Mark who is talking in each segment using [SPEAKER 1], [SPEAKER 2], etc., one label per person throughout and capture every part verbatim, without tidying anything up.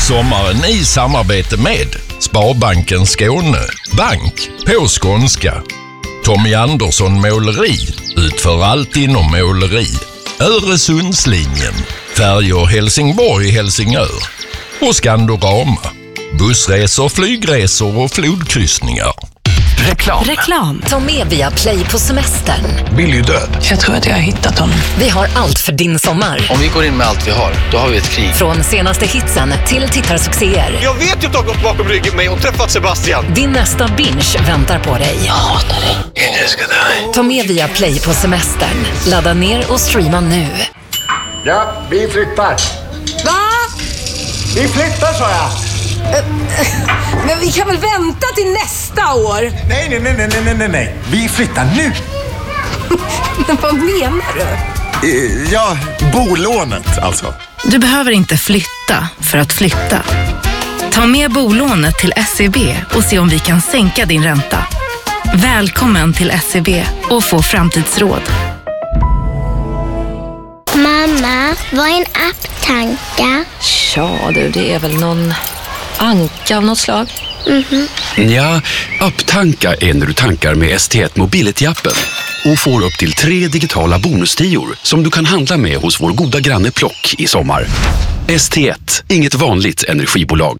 [SPEAKER 1] Sommaren i samarbete med Sparbanken Skåne, bank på skånska. Tommy Andersson Måleri, utför allt inom måleri. Öresundslinjen, färjor Helsingborg-Helsingör. Och Skandorama, bussresor, flygresor och flodkryssningar.
[SPEAKER 2] Reklam.
[SPEAKER 3] Reklam. Ta med via Play på semestern.
[SPEAKER 2] Billy död.
[SPEAKER 4] Jag tror att jag har hittat honom.
[SPEAKER 3] Vi har allt för din sommar.
[SPEAKER 5] Om vi går in med allt vi har, då har vi ett krig.
[SPEAKER 3] Från senaste hitsen till tittarsuccéer.
[SPEAKER 6] Jag vet ju att du har gått bakom ryggen mig och träffat Sebastian.
[SPEAKER 3] Din nästa binge väntar på dig.
[SPEAKER 4] Jag hatar dig.
[SPEAKER 5] Ingen ska dö.
[SPEAKER 3] Ta med via Play på semestern. Ladda ner och streama nu.
[SPEAKER 7] Ja, vi flyttar.
[SPEAKER 8] Va?
[SPEAKER 7] Vi flyttar, sa jag.
[SPEAKER 8] Men vi kan väl vänta till nästa år?
[SPEAKER 7] Nej, nej, nej, nej, nej, nej, nej. Vi flyttar nu.
[SPEAKER 8] Men vad menar du?
[SPEAKER 7] Eh, ja, bolånet alltså.
[SPEAKER 9] Du behöver inte flytta för att flytta. Ta med bolånet till S E B och se om vi kan sänka din ränta. Välkommen till S E B och få framtidsråd.
[SPEAKER 10] Mamma, vad är en apptanka?
[SPEAKER 4] Ja du, det är väl någon anka av något slag.
[SPEAKER 10] Mhm.
[SPEAKER 2] Ja, apptanka är när du tankar med S T ett Mobility-appen och får upp till tre digitala bonustior som du kan handla med hos vår goda granne Plock i sommar. S T ett, inget vanligt energibolag.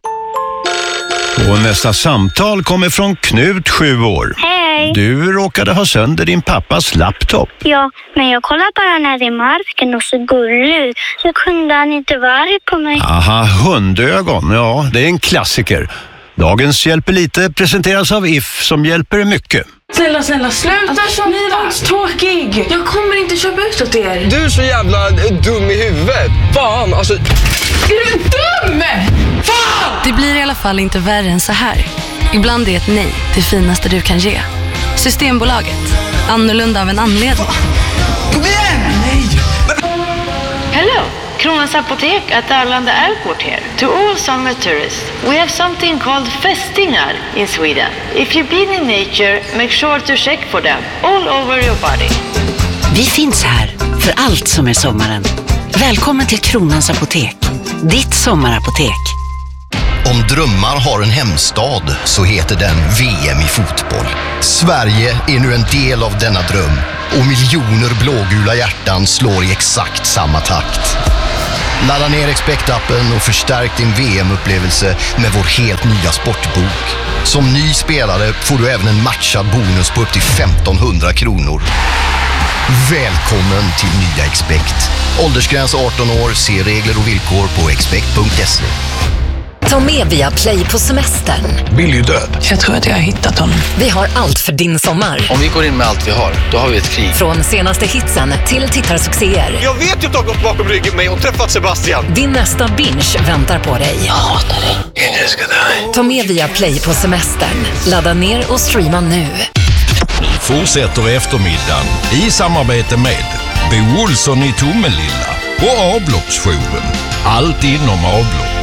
[SPEAKER 11] Och nästa samtal kommer från Knut, sju år.
[SPEAKER 10] Hej.
[SPEAKER 11] Du råkade ha sönder din pappas laptop.
[SPEAKER 10] Ja, men jag kollar bara när det är marken och så gullig ut. Så kunde han inte vara arg på mig.
[SPEAKER 11] Aha, hundögon. Ja, det är en klassiker. Dagens Hjälper lite presenteras av If som hjälper mycket.
[SPEAKER 4] Snälla, snälla, sluta så tråkig. Jag kommer inte köpa ut åt er.
[SPEAKER 6] Du är så jävla dum i huvudet. Fan, alltså...
[SPEAKER 4] Är du dum? Fan! Det blir i alla fall inte värre än så här. Ibland är ett nej det finaste du kan ge. Systembolaget. Annorlunda av en anledning.
[SPEAKER 6] Kom igen! Nej!
[SPEAKER 12] Hello, Kronans Apotek at Arlanda Airport here. To all summer tourists, we have something called fästingar in Sweden. If you've been in nature, make sure to check for them all over your body.
[SPEAKER 3] Vi finns här för allt som är sommaren. Välkommen till Kronans Apotek. Ditt sommarapotek.
[SPEAKER 13] Om drömmar har en hemstad så heter den V M i fotboll. Sverige är nu en del av denna dröm och miljoner blågula hjärtan slår i exakt samma takt. Ladda ner Expect-appen och förstärk din V M-upplevelse med vår helt nya sportbok. Som ny spelare får du även en matchad bonus på upp till femtonhundra kronor. Välkommen till nya Expect. Åldersgräns arton år, se regler och villkor på expect punkt se.
[SPEAKER 3] Ta med via Play på semestern.
[SPEAKER 2] Billy död.
[SPEAKER 4] Jag tror att jag har hittat honom.
[SPEAKER 3] Vi har allt för din sommar.
[SPEAKER 5] Om vi går in med allt vi har, då har vi ett krig.
[SPEAKER 3] Från senaste hitsen till tittarsuccéer.
[SPEAKER 6] Jag vet ju att du har gått bakom ryggen mig och träffat Sebastian.
[SPEAKER 3] Din nästa binge väntar på dig.
[SPEAKER 4] Jag hatar dig.
[SPEAKER 5] Ingen ska dö.
[SPEAKER 3] Ta med via Play på semestern. Ladda ner och streama nu.
[SPEAKER 1] Nu fortsätter eftermiddagen i samarbete med Bo Olsson i Tomelilla och avloppsjouren. Allt inom avlopp.